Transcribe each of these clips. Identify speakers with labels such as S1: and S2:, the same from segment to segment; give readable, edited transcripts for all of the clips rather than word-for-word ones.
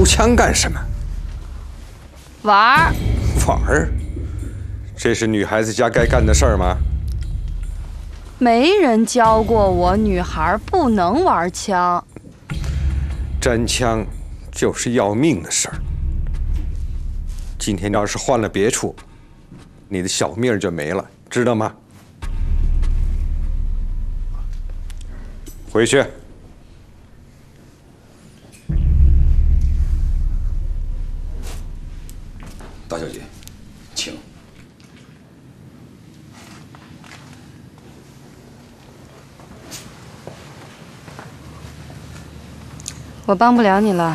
S1: 偷枪干什么？
S2: 玩儿。
S1: 玩儿？这是女孩子家该干的事儿吗？
S2: 没人教过我，女孩不能玩枪。
S1: 沾枪就是要命的事儿。今天要是换了别处，你的小命就没了，知道吗？回去。
S3: 大小姐，请。
S2: 我帮不了你了。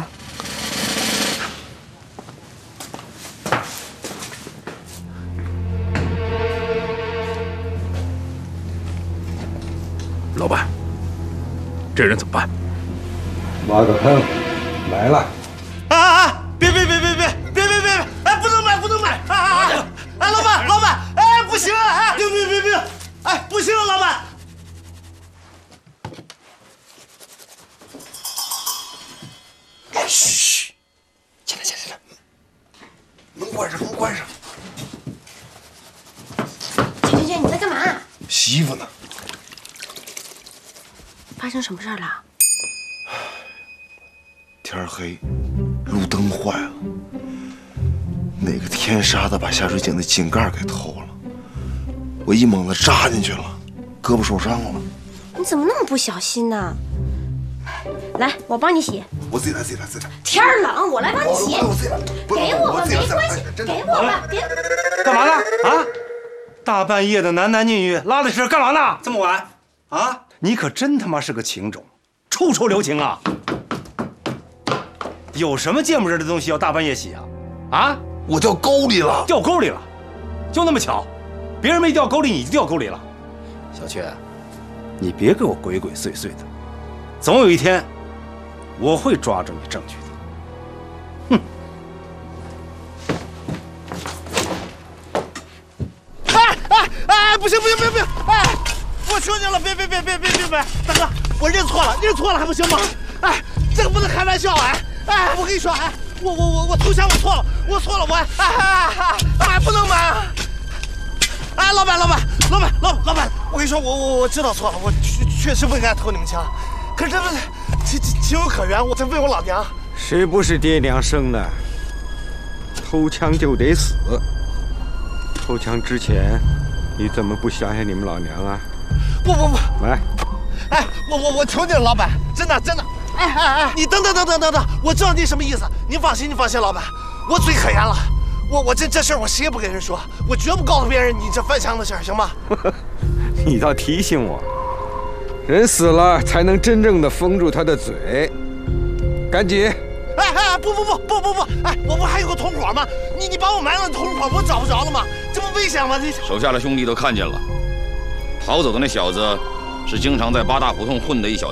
S4: 老板，这人怎么办？
S1: 挖个坑，埋了。
S5: 啊！别！哎，不能买！哎，老板，哎，不行啊！哎，别！哎，不行了，老板。
S3: 嘘，进来，门关上。
S6: 姐，你在干嘛？
S3: 洗衣服呢。
S6: 发生什么事儿了？
S3: 天黑，路灯坏了，那个天杀的把下水井的井盖给偷了，我一猛子扎进去了，胳膊受伤了。
S6: 你怎么那么不小心呢？来，我帮你洗。
S3: 我自己来。
S6: 天儿冷，我来帮你洗。
S3: 我自己来。
S6: 给我吧，没关系，给我吧，别。
S5: 干嘛呢？啊！大半夜的男女拉的是干嘛呢？这么晚啊！你可真他妈是个情种，处处留情啊！有什么见不得的东西要大半夜洗啊？啊！
S3: 我掉沟里了。
S5: 掉沟里了，就那么巧，别人没掉沟里，你就掉沟里了。小雀，你别给我鬼鬼祟祟的，总有一天，我会抓住你证据的。哎！不行！哎！我求你了，别！大哥，我认错了还不行吗？哎，这个不能开玩笑哎！我跟你说，哎，我投降，我错了，买不能买！哎，老板，我跟你说，我知道错了，我确实不应该偷你们枪，可是这不是情有可原，我这为我老娘。
S1: 谁不是爹娘生的？偷枪就得死。偷枪之前，你怎么不想想你们老娘啊？
S5: 不，
S1: 来，
S5: 哎，我求你了，老板，真的，哎，你等，我知道你什么意思，您放心，老板，我嘴可严了，我这事儿我谁也不跟人说，我绝不告诉别人你这翻墙的事儿，行吗？
S1: 你倒提醒我，人死了才能真正的封住他的嘴，赶紧。
S5: 哎，不，哎，我不还有个同伙吗？你把我埋了，同伙不找不着了吗？这不危险吗？
S7: 手下的兄弟都看见了，逃走的那小子是经常在八大胡同混的一小子。